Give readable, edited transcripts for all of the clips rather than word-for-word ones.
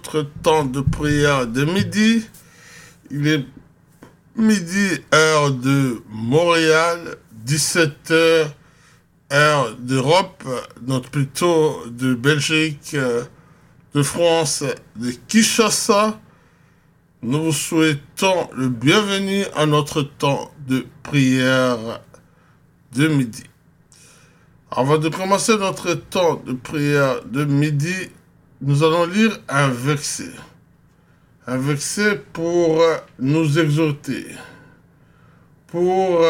notre temps de prière de midi. Il est midi, heure de Montréal, 17h, heure d'Europe, donc plutôt de Belgique, de France, de Kinshasa. Nous vous souhaitons le bienvenu à notre temps de prière de midi. Avant de commencer notre temps de prière de midi, nous allons lire un verset. Un verset pour nous exhorter, pour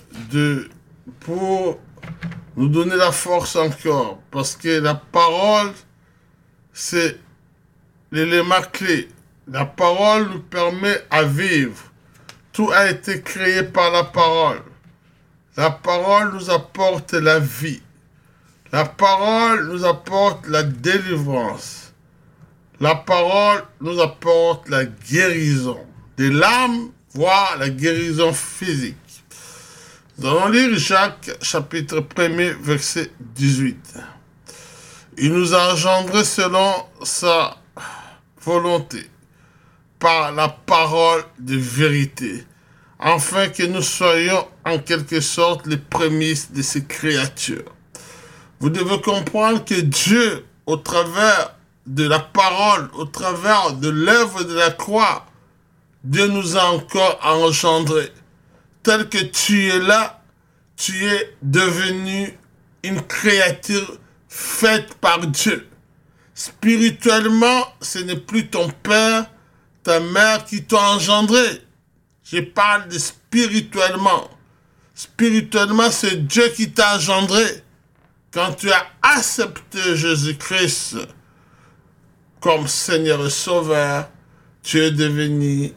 nous donner la force encore, parce que la parole, c'est l'élément clé. La parole nous permet à vivre. Tout a été créé par la parole. La parole nous apporte la vie. La parole nous apporte la délivrance. La parole nous apporte la guérison de l'âme, voire la guérison physique. Nous allons lire Jacques, chapitre 1er, verset 18. Il nous a engendrés selon sa volonté, par la parole de vérité, afin que nous soyons en quelque sorte les prémices de ces créatures. Vous devez comprendre que Dieu, au travers de la parole, au travers de l'œuvre de la croix, Dieu nous a encore engendrés. Tel que tu es là, tu es devenu une créature faite par Dieu. Spirituellement, ce n'est plus ton père, ta mère qui t'ont engendré. Je parle de spirituellement. Spirituellement, c'est Dieu qui t'a engendré. Quand tu as accepté Jésus-Christ comme Seigneur et Sauveur, tu es devenu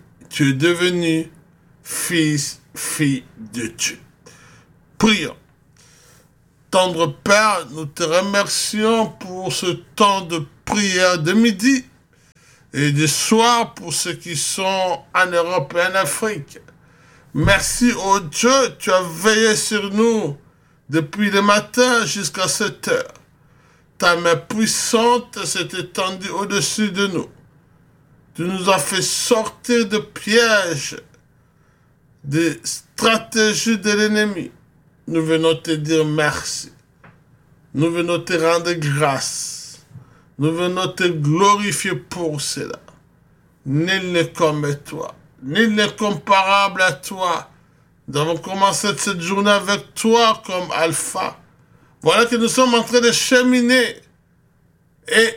fils, fille de Dieu. Prions. Tendre Père, nous te remercions pour ce temps de prière de midi et de soir pour ceux qui sont en Europe et en Afrique. Merci, oh Dieu, tu as veillé sur nous depuis le matin jusqu'à cette heure. Ta main puissante s'est étendue au-dessus de nous. Tu nous as fait sortir de pièges, des stratégies de l'ennemi. Nous venons te dire merci. Nous venons te rendre grâce. Nous venons te glorifier pour cela. Nul n'est comme toi. Nul n'est comparable à toi. Nous avons commencé cette journée avec toi comme alpha. Voilà que nous sommes en train de cheminer. Et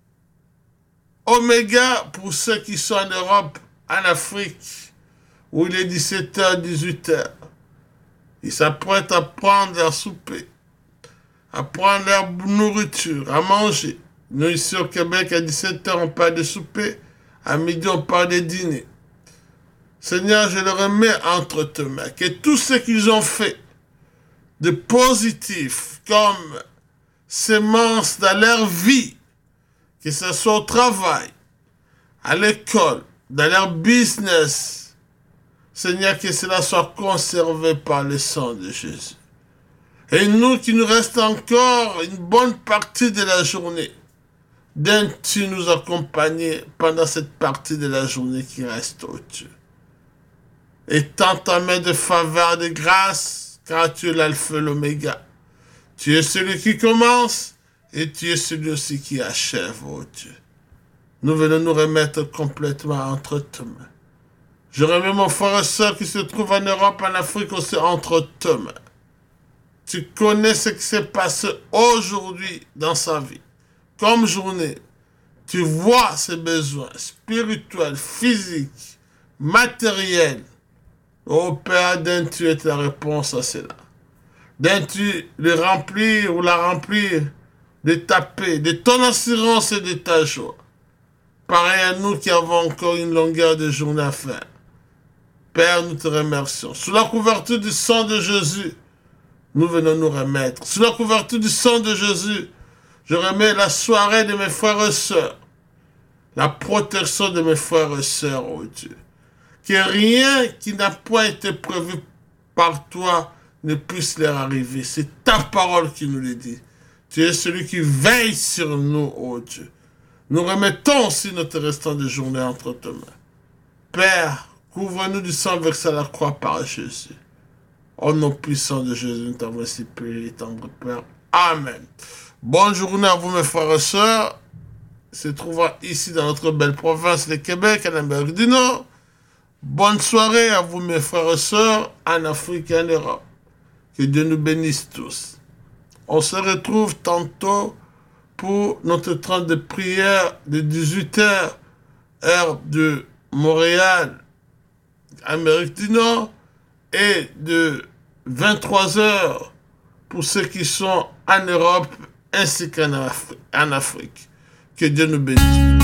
oméga pour ceux qui sont en Europe, en Afrique, où il est 17h, 18h. Ils s'apprêtent à prendre leur souper, à prendre leur nourriture, à manger. Nous, ici au Québec, à 17h, on parle de souper. À midi, on parle de dîner. Seigneur, je le remets entre tes mains. Que tout ce qu'ils ont fait de positif, comme sémence dans leur vie, que ce soit au travail, à l'école, dans leur business, Seigneur, que cela soit conservé par le sang de Jésus. Et nous qui nous reste encore une bonne partie de la journée, viens-tu nous accompagner pendant cette partie de la journée qui reste, oh Dieu. Étends ta main de faveur, de grâce, car tu es l'alpha et l'oméga. Tu es celui qui commence et tu es celui aussi qui achève, oh Dieu. Nous venons nous remettre complètement entre tes mains. Je remets mon frère et soeur qui se trouvent en Europe, en Afrique aussi, entre tes mains. Tu connais ce qui s'est passé aujourd'hui dans sa vie. Comme journée, tu vois ses besoins spirituels, physiques, matériels. Oh Père, donne-tu la réponse à cela. Donne-tu le remplir ou la remplir de ta paix, de ton assurance et de ta joie. Pareil à nous qui avons encore une longueur de journée à faire. Père, nous te remercions. Sous la couverture du sang de Jésus, nous venons nous remettre. Sous la couverture du sang de Jésus, je remets la soirée de mes frères et sœurs. La protection de mes frères et sœurs, oh Dieu. Que rien qui n'a point été prévu par toi ne puisse leur arriver. C'est ta parole qui nous le dit. Tu es celui qui veille sur nous, oh Dieu. Nous remettons aussi notre restant de journée entre tes mains. Père, couvre-nous du sang versé à la croix par Jésus. Au nom puissant de Jésus, nous t'avons ainsi prié, tendre Père. Amen. Bonne journée à vous, mes frères et sœurs. Se trouvant ici dans notre belle province, le Québec, en Amérique du Nord. Bonne soirée à vous, mes frères et sœurs, en Afrique et en Europe. Que Dieu nous bénisse tous. On se retrouve tantôt pour notre temps de prière de 18h, heure de Montréal, Amérique du Nord, et de 23h pour ceux qui sont en Europe ainsi qu'en Afrique. Que Dieu nous bénisse.